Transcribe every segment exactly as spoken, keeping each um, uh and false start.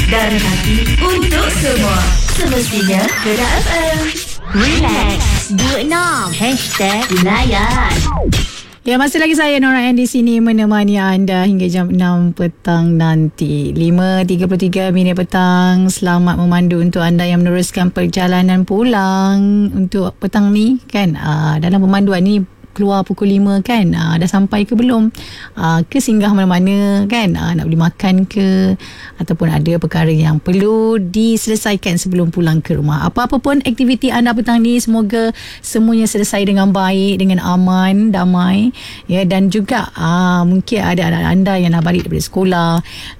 dari hati untuk semua. Semestinya Kedah F M. Relax, dua puluh enam Hashtag Layan. Ya, masih lagi saya Nora Ann di sini menemani anda hingga jam enam petang nanti. lima tiga puluh tiga minit petang. Selamat memandu untuk anda yang meneruskan perjalanan pulang untuk petang ni kan. Aa, dalam pemanduan ni keluar pukul lima kan, aa, dah sampai ke belum, aa, ke singgah mana-mana kan, aa, nak beli makan ke, ataupun ada perkara yang perlu diselesaikan sebelum pulang ke rumah. Apa-apa pun aktiviti anda petang ni, semoga semuanya selesai dengan baik, dengan aman, damai ya. Dan juga aa, mungkin ada anak anda yang nak balik daripada sekolah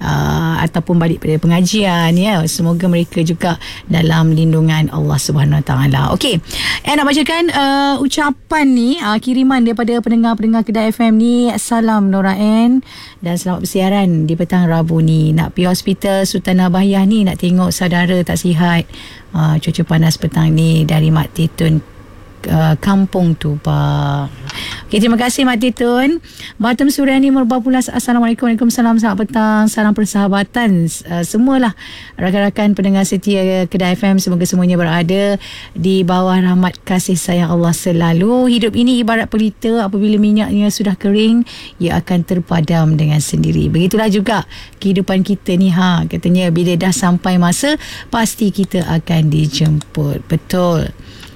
aa, ataupun balik daripada pengajian ya, semoga mereka juga dalam lindungan Allah Subhanahu Wa Taala. Okey, eh nak bacakan uh, ucapan ni, uh, kiriman daripada pendengar-pendengar Kedah F M ni. Salam Nora Ann dan selamat bersiaran di petang Rabu ni. Nak pergi hospital Sultanah Bahiyah ni, nak tengok saudara tak sihat. Uh, cuaca panas petang ni. Dari Mak Titun, uh, Kampung Tuba. Okay, terima kasih Mak Titun. Batam Suryani Merbah Pulas. Assalamualaikum. Waalaikumsalam. Selamat petang. Salam persahabatan. Uh, semualah rakan-rakan pendengar setia Kedah F M, semoga semuanya berada di bawah rahmat kasih sayang Allah selalu. Hidup ini ibarat pelita, apabila minyaknya sudah kering, ia akan terpadam dengan sendiri. Begitulah juga kehidupan kita ni, ha, katanya bila dah sampai masa, pasti kita akan dijemput. Betul.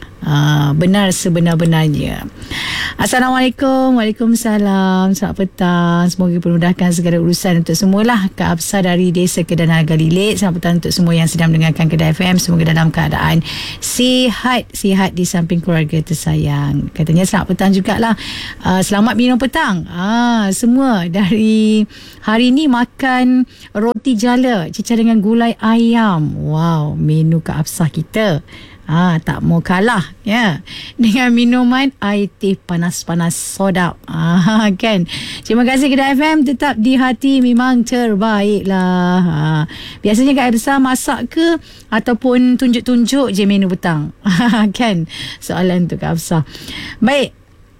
Uh, benar sebenar-benarnya. Assalamualaikum. Waalaikumsalam. Selamat petang. Semoga dipermudahkan segala urusan untuk semualah. Kak Absa dari Desa Kedah Naga Lilit. Selamat petang untuk semua yang sedang mendengarkan Kedah F M. Semoga dalam keadaan sihat, sihat di samping keluarga tersayang. Katanya selamat petang jugalah. Uh, selamat minum petang. Ah, semua dari hari ni makan roti jala cecah dengan gulai ayam. Wow, menu Kak Absa kita. Ah, tak mau kalah ya dengan minuman air teh panas-panas sodap. Ah, kan. Terima kasih Kedah F M, tetap di hati memang terbaik lah. Ah, biasanya Kak Absa masak ke ataupun tunjuk-tunjuk je menu petang? Kan soalan untuk Kak Absa. Baik.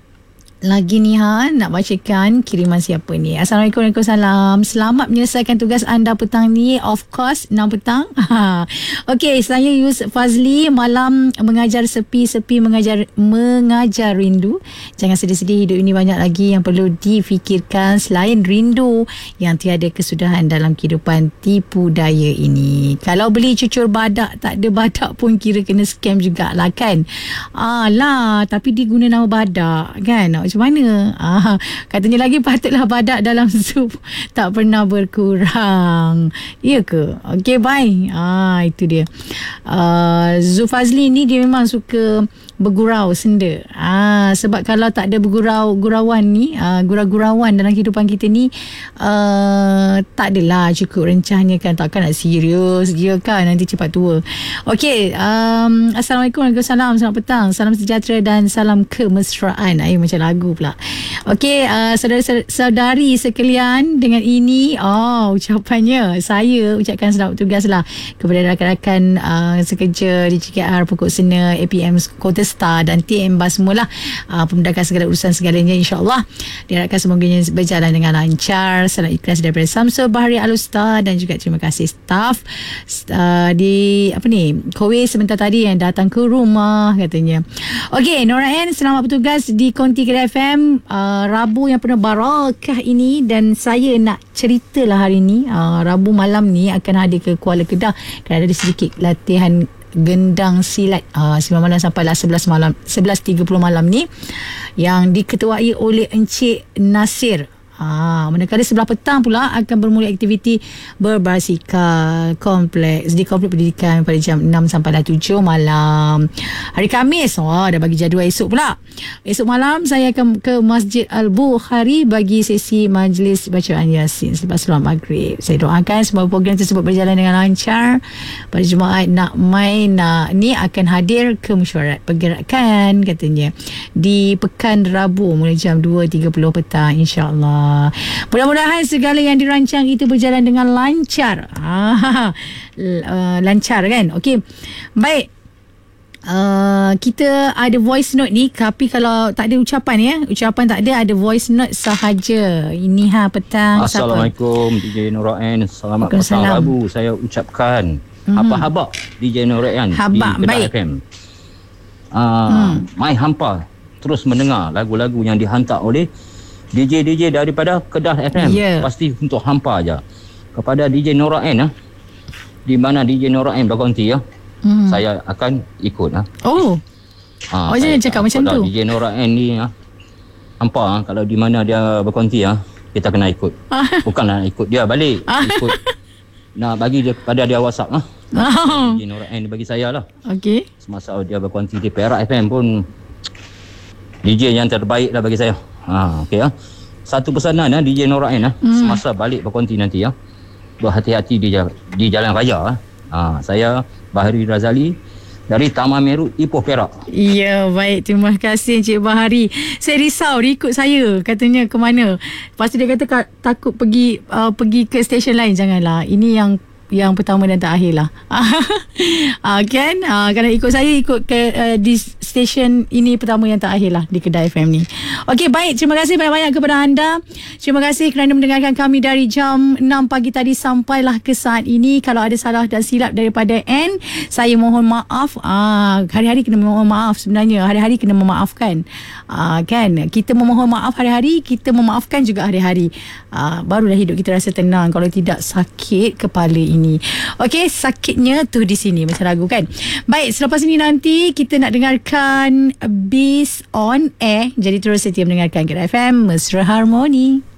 Lagi ni ha, nak bacakan kiriman siapa ni. Assalamualaikum. Waalaikumsalam. Selamat menyelesaikan tugas anda petang ni. Of course, enam petang. Okey, saya Yus Fazli. Malam mengajar sepi, sepi mengajar mengajar rindu. Jangan sedih-sedih, hidup ini banyak lagi yang perlu difikirkan selain rindu yang tiada kesudahan dalam kehidupan tipu daya ini. Kalau beli cucur badak, tak ada badak pun kira kena scam jugalah kan. Alah, tapi dia guna nama badak kan. Macam mana? Ah, katanya lagi patutlah badak dalam sup tak pernah berkurang. Ya ke? Okey, bye. Ah, itu dia. Uh, Zulfazli ni dia memang suka bergurau senda. Ah, sebab kalau tak ada bergurau gurauan ni, ah, gurau-gurauan dalam kehidupan kita ni, uh, tak adalah cukup rencahnya kan. Takkan nak serius dia kan, nanti cepat tua. Okey, um, Assalamualaikum. Waalaikumsalam. Selamat petang. Salam sejahtera dan salam kemesraan. Ay, macam lagu pula. Okey, uh, saudara-saudari sekalian, dengan ini oh ucapannya, saya ucapkan selamat tugas lah kepada rakan-rakan uh, sekerja di C K R, Pokok Sena, A P M Kota Star dan T M B A S semualah, uh, pemudahkan segala urusan segalanya, insyaAllah diharapkan semoga berjalan dengan lancar. Salam ikhlas daripada Samsul Bahari Alustar dan juga terima kasih staf uh, di apa ni Kowe sebentar tadi yang datang ke rumah katanya. Okey, Nora Ann selamat bertugas di Konti Kedah F M uh, Rabu yang penuh barakah ini, dan saya nak ceritalah hari ni, uh, Rabu malam ni akan hadir ke Kuala Kedah kerana ada sedikit latihan gendang silat uh, sembilan malam sampailah sebelas malam, sebelas tiga puluh malam ni, yang diketuai oleh Encik Nasir. Ah, manakala sebelah petang pula akan bermula aktiviti berbasikal kompleks di Kompleks Pendidikan pada jam enam sampai tujuh malam. Hari Khamis, wah, dah bagi jadual esok pula. Esok malam saya akan ke Masjid Al-Bukhari bagi sesi majlis bacaan Yasin selepas solat maghrib. Saya doakan semua program tersebut berjalan dengan lancar. Pada Jumaat nak main nak ni akan hadir ke mesyuarat pergerakan katanya di Pekan Rabu mulai jam dua tiga puluh petang, insya-Allah. Mudah-mudahan segala yang dirancang itu berjalan dengan lancar. Ah, uh, lancar kan? Okey. Baik. Uh, kita ada voice note ni, tapi kalau tak ada ucapan ya, ucapan tak ada, ada voice note sahaja. Ini ha petang. Assalamualaikum D J Norain. Selamat petang Rabu. Saya ucapkan mm-hmm. apa khabar D J Norain di Kedah F M. Uh, hmm. Mai hampa terus mendengar lagu-lagu yang dihantar oleh D J-D J daripada Kedah F M. Yeah. Pasti untuk hampa aja. Kepada D J Norain, di mana D J Norain berkonti ya. Hmm. Saya akan ikut ha. Oh. Ha, oh jangan cakap macam tu. D J Norain ni ha, hampa ha, kalau di mana dia berkonti ha, kita kena ikut. Bukanlah ikut dia balik. Ikut nak bagi dia kepada dia WhatsApp ha. Oh. D J Norain bagi saya lah. Okey. Semasa dia berkonti di Perak F M pun D J yang terbaik lah bagi saya. Ha, okey ha. Satu pesanan ha, D J Norain ha, hmm. semasa balik berkonti nanti ha, berhati-hati di di jalan raya ha. Ha, saya Bahari Razali dari Taman Meru, Ipoh, Perak. Ya, baik. Terima kasih Encik Bahari. Saya risau dia ikut saya. Katanya ke mana. Lepas tu dia kata takut pergi uh, pergi ke stesen lain. Janganlah. Ini yang yang pertama dan terakhir lah. uh, kan? Uh, kalau ikut saya, ikut ke uh, di stesen ini pertama yang terakhir lah di Kedah F M ni. Okey, baik. Terima kasih banyak-banyak kepada anda. Terima kasih kerana mendengarkan kami dari jam enam pagi tadi sampailah ke saat ini. Kalau ada salah dan silap daripada N, saya mohon maaf. Uh, hari-hari kena mohon maaf sebenarnya. Hari-hari kena memaafkan. Uh, kan? Kita memohon maaf hari-hari, kita memaafkan juga hari-hari. Uh, barulah hidup kita rasa tenang. Kalau tidak, sakit kepala ini. Okey, sakitnya tu di sini macam lagu kan. Baik, selepas ini nanti kita nak dengarkan Beast on Air. Jadi terus setia mendengarkan Kedah F M Mesra Harmoni.